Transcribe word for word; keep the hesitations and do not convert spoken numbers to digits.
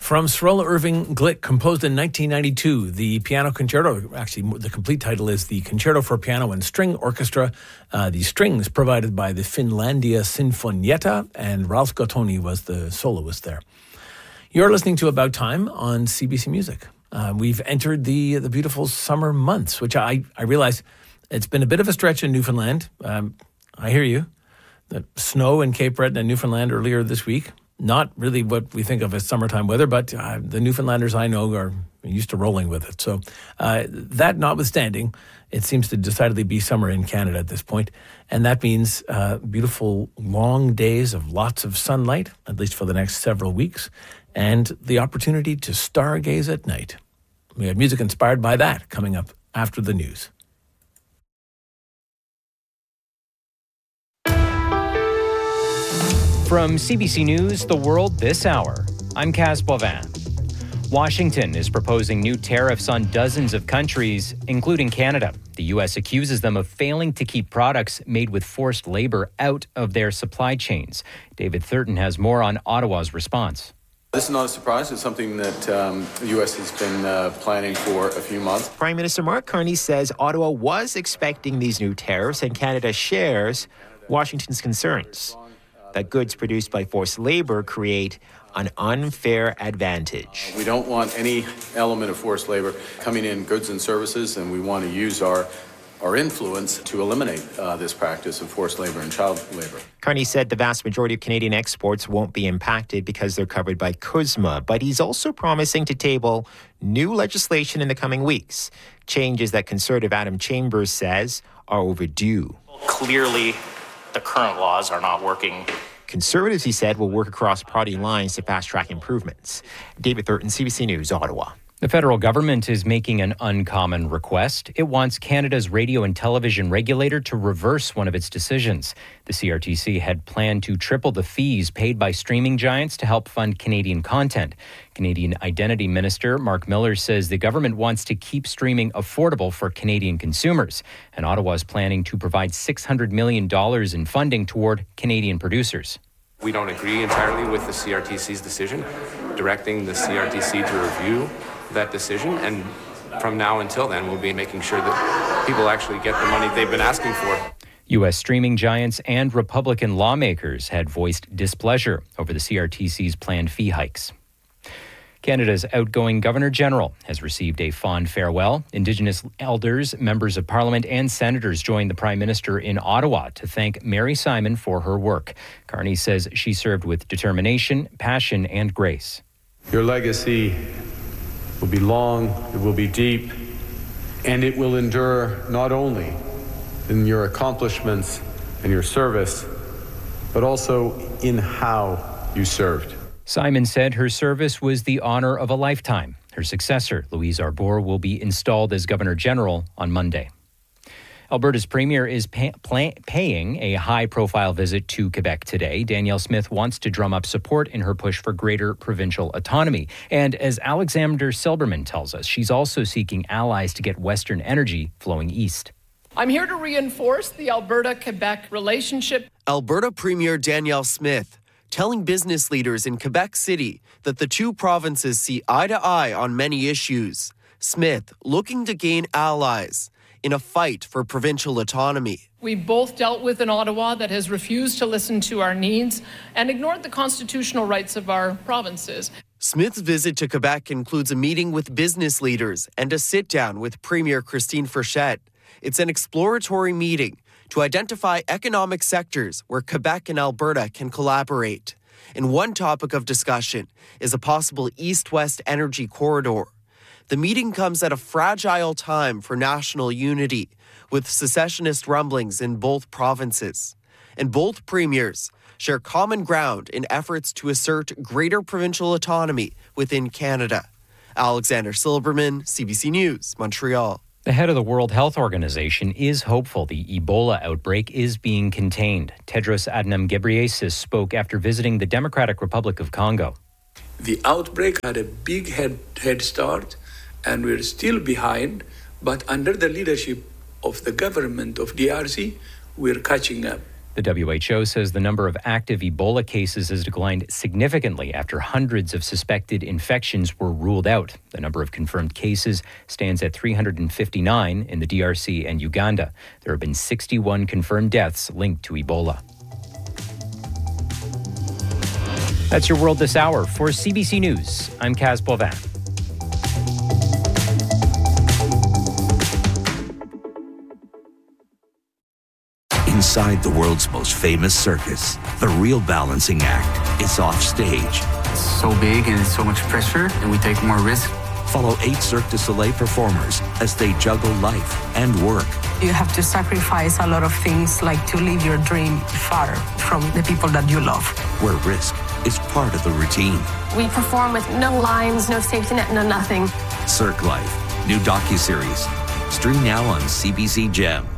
From Sorolla Irving Glick, composed in nineteen ninety-two, the piano concerto, actually the complete title is the Concerto for Piano and String Orchestra. Uh, the strings provided by the Finlandia Sinfonietta, and Ralph Gottoni was the soloist there. You're listening to About Time on C B C Music. Uh, we've entered the the beautiful summer months, which I, I realize it's been a bit of a stretch in Newfoundland. Um, I hear you. The snow in Cape Breton and Newfoundland earlier this week. Not really what we think of as summertime weather, but uh, the Newfoundlanders I know are used to rolling with it. So uh, that notwithstanding, it seems to decidedly be summer in Canada at this point. And that means uh, beautiful long days of lots of sunlight, at least for the next several weeks, and the opportunity to stargaze at night. We have music inspired by that coming up after the news. From C B C News, The World This Hour, I'm Kaz Boivin. Washington is proposing new tariffs on dozens of countries, including Canada. The U S accuses them of failing to keep products made with forced labor out of their supply chains. David Thurton has more on Ottawa's response. This is not a surprise. It's something that um, the U S has been uh, planning for a few months. Prime Minister Mark Carney says Ottawa was expecting these new tariffs, and Canada shares Washington's concerns that goods produced by forced labor create an unfair advantage. We don't want any element of forced labor coming in goods and services, and we want to use our our influence to eliminate uh, this practice of forced labor and child labor. Carney said the vast majority of Canadian exports won't be impacted because they're covered by CUSMA, but he's also promising to table new legislation in the coming weeks, changes that Conservative Adam Chambers says are overdue. Clearly, the current laws are not working. Conservatives, he said, will work across party lines to fast-track improvements. David Thurton, C B C News, Ottawa. The federal government is making an uncommon request. It wants Canada's radio and television regulator to reverse one of its decisions. The C R T C had planned to triple the fees paid by streaming giants to help fund Canadian content. Canadian Identity Minister Mark Miller says the government wants to keep streaming affordable for Canadian consumers. And Ottawa is planning to provide six hundred million dollars in funding toward Canadian producers. We don't agree entirely with the C R T C's decision, directing the C R T C to review that decision, and from now until then we'll be making sure that people actually get the money they've been asking for. U S streaming giants and Republican lawmakers had voiced displeasure over the C R T C's planned fee hikes. Canada's outgoing Governor-General has received a fond farewell. Indigenous elders, members of Parliament and senators joined the Prime Minister in Ottawa to thank Mary Simon for her work. Carney says she served with determination, passion and grace. Your legacy will be long, it will be deep, and it will endure not only in your accomplishments and your service, but also in how you served. Simon said her service was the honor of a lifetime. Her successor, Louise Arbour, will be installed as Governor-General on Monday. Alberta's Premier is pay, pay, paying a high-profile visit to Quebec today. Danielle Smith wants to drum up support in her push for greater provincial autonomy. And as Alexander Silberman tells us, she's also seeking allies to get Western energy flowing east. I'm here to reinforce the Alberta-Quebec relationship. Alberta Premier Danielle Smith telling business leaders in Quebec City that the two provinces see eye to eye on many issues. Smith looking to gain allies in a fight for provincial autonomy. We've both dealt with an Ottawa that has refused to listen to our needs and ignored the constitutional rights of our provinces. Smith's visit to Quebec includes a meeting with business leaders and a sit-down with Premier Christine Frechette. It's an exploratory meeting to identify economic sectors where Quebec and Alberta can collaborate. And one topic of discussion is a possible east-west energy corridor. The meeting comes at a fragile time for national unity, with secessionist rumblings in both provinces. And both premiers share common ground in efforts to assert greater provincial autonomy within Canada. Alexander Silberman, C B C News, Montreal. The head of the World Health Organization is hopeful the Ebola outbreak is being contained. Tedros Adhanom Ghebreyesus spoke after visiting the Democratic Republic of Congo. The outbreak had a big head, head start, and we're still behind, but under the leadership of the government of D R C, we're catching up. The W H O says the number of active Ebola cases has declined significantly after hundreds of suspected infections were ruled out. The number of confirmed cases stands at three hundred fifty-nine in the D R C and Uganda. There have been sixty-one confirmed deaths linked to Ebola. That's your world this hour. For C B C News, I'm Kaz Boivin. Inside the world's most famous circus, the real balancing act is off stage. It's so big and it's so much pressure, and we take more risk. Follow eight Cirque du Soleil performers as they juggle life and work. You have to sacrifice a lot of things, like to live your dream far from the people that you love. Where risk is part of the routine. We perform with no lines, no safety net, no nothing. Cirque Life, new docuseries. Stream now on C B C Gem.